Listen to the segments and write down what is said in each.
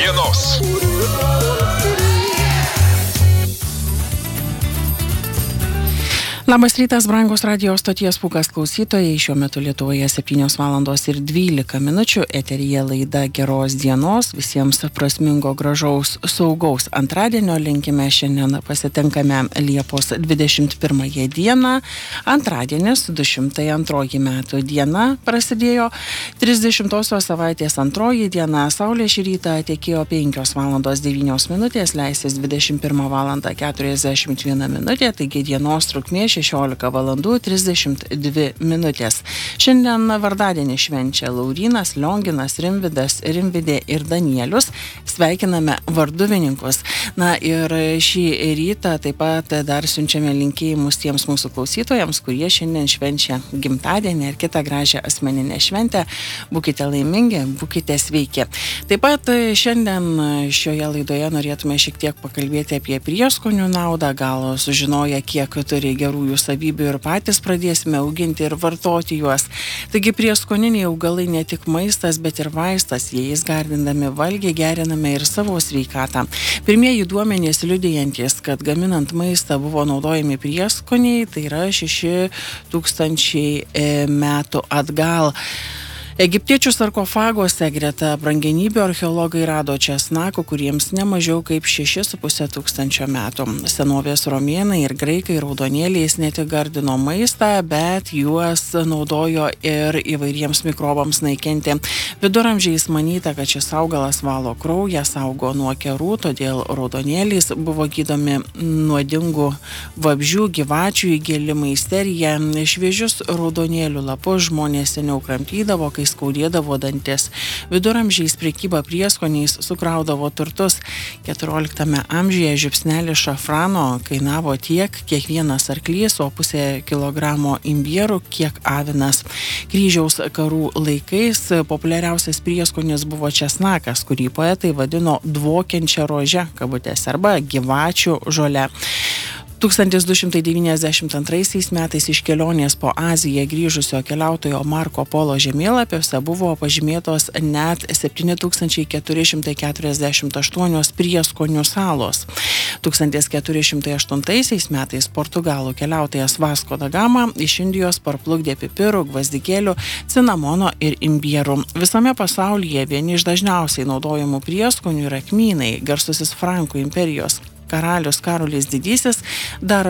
dienos. Labas rytas, brangus radijos stoties Pūkas klausytojai. Šiuo metu Lietuvoje 7:12 eteryje laida Geros dienos. Visiems prasmingo, gražaus, saugaus antradienio linkime. Šiandien pasitinkame Liepos 21 dieną. Antradienis, 202 metų diena prasidėjo. 30 savaitės antroji diena. Saulė šį rytą tekėjo 5:09, leisis 21:41, taigi dienos trukmė 16:32. Šiandien vardadienį švenčia Laurynas, Lionginas, Rimvydas, Rimvidė ir Danielius. Sveikiname varduvininkus. Na ir šį rytą taip pat dar siunčiame linkėjimus tiems mūsų klausytojams, kurie šiandien švenčia gimtadienį ir kitą gražią asmeninę šventę. Būkite laimingi, būkite sveiki. Taip pat šiandien šioje laidoje norėtume šiek tiek pakalbėti apie prieskonių naudą, gal sužinoję, kiek turi gerųjų savybių ir patys pradėsime auginti ir vartoti juos. Taigi prieskoniniai augalai ne tik maistas, bet ir vaistas. Jais gardindami valgį geriname ir savo sveikatą. Pirmieji duomenys liudijantis, kad gaminant maistą buvo naudojami prieskoniai, tai yra 6000 metų atgal. Egiptiečių sarkofaguose greta brangenybių archeologai rado česnakų, kuriems nemažiau kaip 6500 metų. Senovės romėnai ir graikai raudonėliais ne tik gardino maistą, bet juos naudojo ir įvairiems mikrobams naikinti. Viduramžiais manyta, kad šis augalas valo kraują, saugo nuo kerų, todėl raudonėliais buvo gydomi nuodingų vabzdžių, gyvačių įgėlimai, isterija. Šviežius raudonėlių lapus žmonės seniau kramtydavo, kai skaudėdavo dantis. Viduramžiais prekyba prieskoniais sukraudavo turtus. 14 amžiuje žiupsnelis šafrano kainavo tiek, kiek vienas arklys, o pusė kilogramo imbierų, kiek avinas. Kryžiaus karų laikais populiariausias prieskonis buvo česnakas, kurį poetai vadino dvokiančia rože, kabutėse, arba gyvačių žole. 1292 metais iš kelionės po Aziją grįžusio keliautojo Marko Polo žemėlapiuose buvo pažymėtos net 7448 prieskonių salos. 1408 metais portugalų keliautojas Vasco da Gama iš Indijos parplukdė pipirų, gvazdikėlių, cinamono ir imbierų. Visame pasaulyje vieni iš dažniausiai naudojamų prieskonių yra kmynai. Garsusis Frankų imperijos karalius Karolis Didysis dar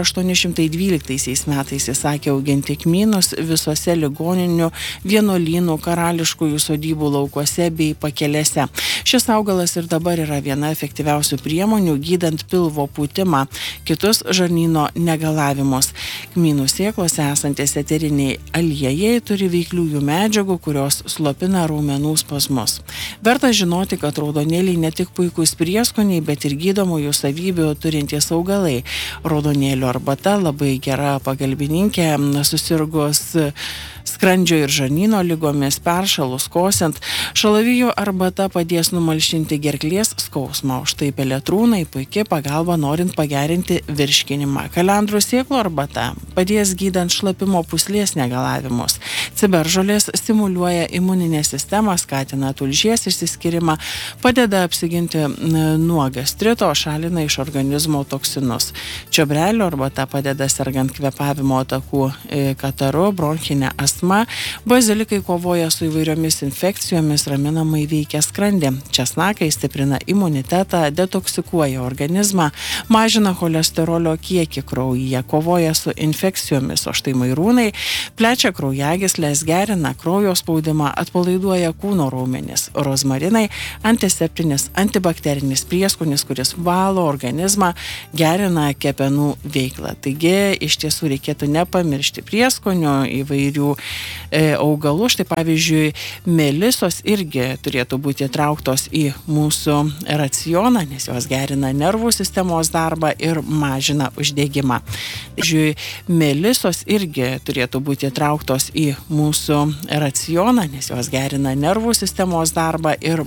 812 metais įsakė auginti kmynus visose ligoninių, vienuolynų, karališkųjų sodybų laukuose bei pakelėse. Šis augalas ir dabar yra viena efektyviausių priemonių gydant pilvo pūtimą, kitus žarnyno negalavimus. Kmynų sėklose esantis eteriniai aliejai turi veikliųjų medžiagų, kurios slopina raumenų spazmus. Verta žinoti, kad raudonėliai ne tik puikūs prieskoniai, bet ir gydomųjų savybių turintys augalai. Raudonėlių arbata labai gera pagalbininkė susirgus skrandžio ir žarnyno ligomis, peršalus, kosint. Šalavijų arbata padės numalšinti gerklės skausmą, o štai peletrūnai puikiai pagalba norint pagerinti virškinimą. Kalendrų sėklų arbata padės gydant šlapimo pūslės negalavimus. Ciberžolės stimuliuoja imuninę sistemą, skatina tulžies išsiskyrimą, padeda apsiginti nuo gastrito, šalina iš organizmo toksinus. Čiobrelio arbata padeda sergant kvėpavimo takų kataru, bronchinę astmą. Bazilikai kovoja su įvairiomis infekcijomis, raminamai veikia skrandį. Česnakai stiprina imunitetą, detoksikuoja organizmą, mažina cholesterolio kiekį kraujyje, kovoja su infekcijomis, o štai mairūnai plečia kraujagyslės, gerina kraujo spaudimą, atpalaiduoja kūno raumenis. Rozmarinai antiseptinis, antibakterinis prieskonis, kuris valo organizmą, gerina kepenų veiklą. Taigi iš tiesų reikėtų nepamiršti prieskonių įvairių augalų. Štai pavyzdžiui, melisos irgi turėtų būti įtrauktos į mūsų racioną, nes jos gerina nervų sistemos darbą ir mažina uždegimą. Pavyzdžiui, melisos irgi turėtų būti įtrauktos į mūsų racioną, nes jos gerina nervų sistemos darbą ir